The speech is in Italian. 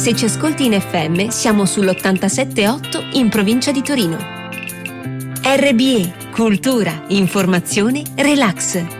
Se ci ascolti in FM, siamo sull'87.8 in provincia di Torino. RBE, cultura, informazione, relax.